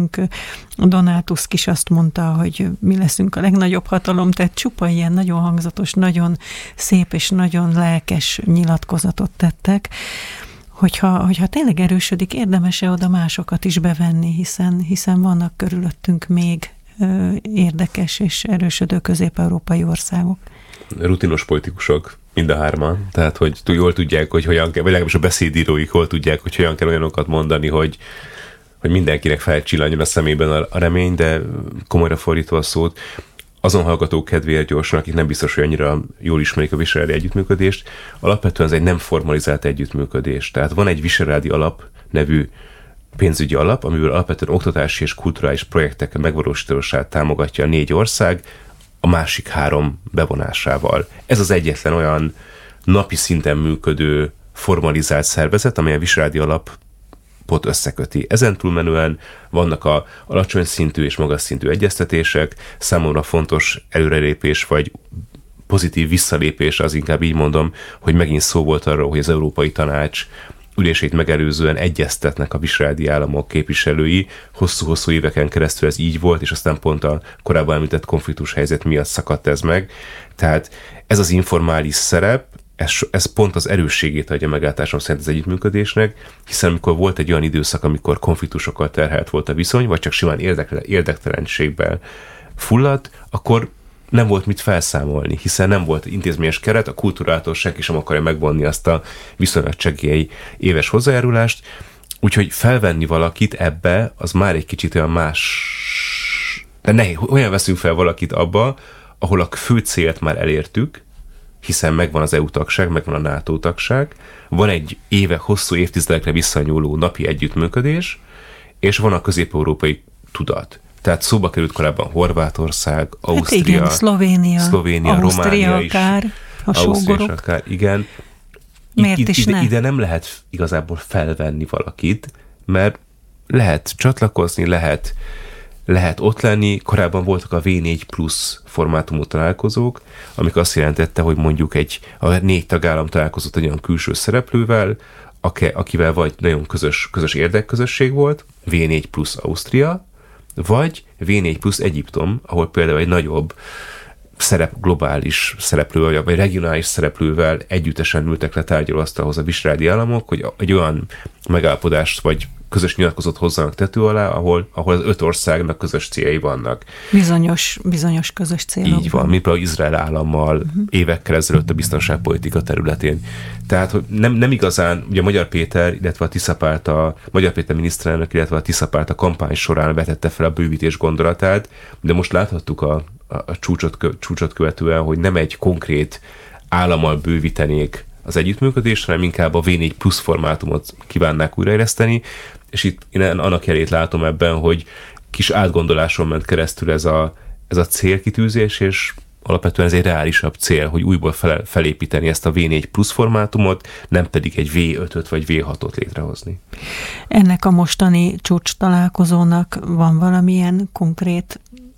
leszünk. Donátuszk is azt mondta, hogy mi leszünk a legnagyobb hatalom, tehát csupa ilyen nagyon hangzatos, nagyon szép és nagyon lelkes nyilatkozatot tettek, hogyha tényleg erősödik, érdemes-e oda másokat is bevenni, hiszen vannak körülöttünk még érdekes és erősödő közép-európai országok. Rutinos politikusok, mind a hárman, tehát hogy jól tudják, hogy hogyan kell, vagy legalábbis a beszédíróik jól tudják, hogy hogyan kell olyanokat mondani, hogy mindenkinek felcsillanjon a szemében a remény, de komolyra fordítva a szót, azon hallgatók kedvéért gyorsan, akik nem biztos, hogy annyira jól ismerik a visegrádi együttműködést, alapvetően ez egy nem formalizált együttműködés. Tehát van egy Visegrádi Alap nevű pénzügyi alap, amiből alapvetően oktatási és kulturális projektek megvalósítását támogatja a 4 ország, a másik 3 bevonásával. Ez az egyetlen olyan napi szinten működő formalizált szervezet, amely a Visegrádi Alapot összeköti. Ezen túlmenően vannak a alacsony szintű és magas szintű egyeztetések, számomra fontos előrelépés vagy pozitív visszalépés, az inkább így mondom, hogy megint szó volt arról, hogy az Európai Tanács ülését megelőzően egyeztetnek a visegrádi államok képviselői. Hosszú-hosszú éveken keresztül ez így volt, és aztán pont a korábban említett konfliktus helyzet miatt szakadt ez meg. Tehát ez az informális szerep, ez pont az erősségét adja meglátásom szerint az együttműködésnek, hiszen amikor volt egy olyan időszak, amikor konfliktusokkal terhelt volt a viszony, vagy csak simán érdektelenségben fulladt, akkor nem volt mit felszámolni, hiszen nem volt intézményes keret, a kultúrától senki sem akarja megvonni azt a viszonylag csekély éves hozzájárulást, úgyhogy felvenni valakit ebbe, az már egy kicsit olyan más, de nehéz, olyan veszünk fel valakit abba, ahol a fő célt már elértük, hiszen megvan az EU tagság, megvan a NATO tagság, van egy hosszú évtizedekre visszanyúló napi együttműködés, és van a közép-európai tudat. Tehát szóba került korábban Horvátország, Ausztria, igen, Szlovénia, Románia is, akár, Ausztria is akár, igen. Ide nem lehet igazából felvenni valakit, mert lehet csatlakozni, lehet ott lenni. Korábban voltak a V4 plusz formátumú találkozók, amik azt jelentette, hogy mondjuk a 4 tagállam találkozott egy olyan külső szereplővel, akivel vagy nagyon közös érdekközösség volt, V4 plusz Ausztria, vagy V4 plusz Egyiptom, ahol például egy nagyobb globális szereplővel, vagy regionális szereplővel együttesen ültek le tárgyalóasztalhoz a visegrádi államok, hogy egy olyan megállapodást, vagy közös nyilatkozatot hozzanak tető alá, ahol az 5 országnak közös céljai vannak. Bizonyos közös célok. Így van, mint például Izrael állammal évekkel ezelőtt a biztonságpolitika területén. Tehát, hogy nem igazán, ugye Magyar Péter, illetve Magyar Péter miniszterelnök, illetve a Tisza-párt a kampány során vetette fel a bővítés gondolatát, de most láthattuk a csúcsot követően, hogy nem egy konkrét állammal bővítenék az együttműködés, hanem inkább a V4 plusz formátumot kívánnák újraéleszteni, és itt én annak jelét látom ebben, hogy kis átgondoláson ment keresztül ez a célkitűzés, és alapvetően ez egy reálisabb cél, hogy újból felépíteni ezt a V4 plusz formátumot, nem pedig egy V5-öt vagy V6-ot létrehozni. Ennek a mostani csúcs találkozónak van valamilyen konkrét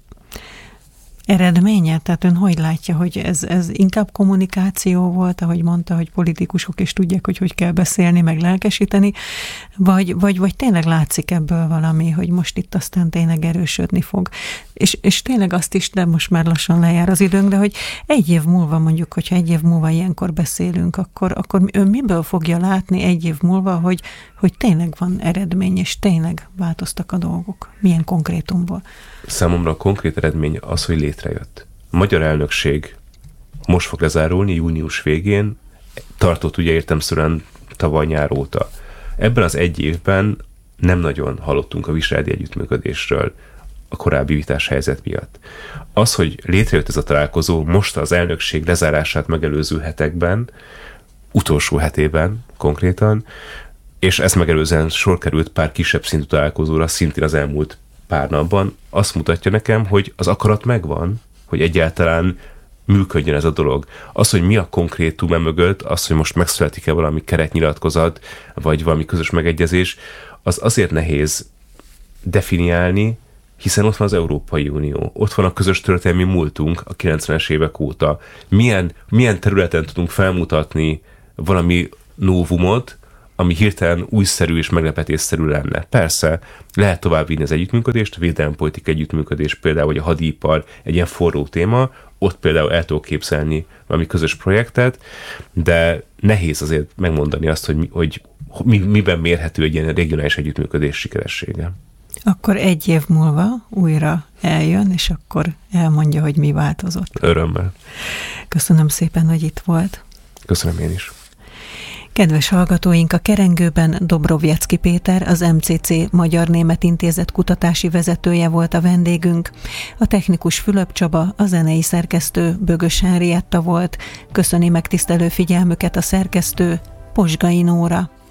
eredménye? Tehát ön hogy látja, hogy ez inkább kommunikáció volt, ahogy mondta, hogy politikusok is tudják, hogy kell beszélni, meg lelkesíteni, vagy tényleg látszik ebből valami, hogy most itt aztán tényleg erősödni fog. És tényleg azt is, de most már lassan lejár az időnk, de hogy egy év múlva mondjuk, hogyha egy év múlva ilyenkor beszélünk, akkor ön miből fogja látni egy év múlva, hogy tényleg van eredmény, és tényleg változtak a dolgok? Milyen konkrétumból? Számomra a konkrét eredmény az, hogy létrejött. A magyar elnökség most fog lezárulni június végén, tartott ugye értelemszerűen tavaly nyár óta. Ebben az egy évben nem nagyon hallottunk a visegrádi együttműködésről a korábbi vitás helyzet miatt. Az, hogy létrejött ez a találkozó most az elnökség lezárását megelőző hetekben, utolsó hetében konkrétan, és ezt megelőzően sor került pár kisebb szintű találkozóra szintén az elmúlt pár napban, azt mutatja nekem, hogy az akarat megvan, hogy egyáltalán működjön ez a dolog. Az, hogy mi a konkrétum mögött, az, hogy most megszületik-e valami keretnyilatkozat, vagy valami közös megegyezés, az azért nehéz definiálni, hiszen ott van az Európai Unió, ott van a közös történelmi múltunk a 90-es évek óta. Milyen területen tudunk felmutatni valami novumot, ami hirtelen újszerű és meglepetésszerű lenne. Persze, lehet továbbvinni az együttműködést, a védelempolitika együttműködés például, vagy a hadipar egy ilyen forró téma, ott például el tudok képzelni valami közös projektet, de nehéz azért megmondani azt, hogy miben mérhető egy ilyen regionális együttműködés sikeressége. Akkor 1 év múlva újra eljön, és akkor elmondja, hogy mi változott. Örömmel. Köszönöm szépen, hogy itt volt. Köszönöm én is. Kedves hallgatóink, a kerengőben Dobroviecki Péter, az MCC Magyar-Német Intézet kutatási vezetője volt a vendégünk. A technikus Fülöp Csaba, a zenei szerkesztő Bögös Henrietta volt. Köszöni megtisztelő figyelmüket a szerkesztő, Posgai Nóra.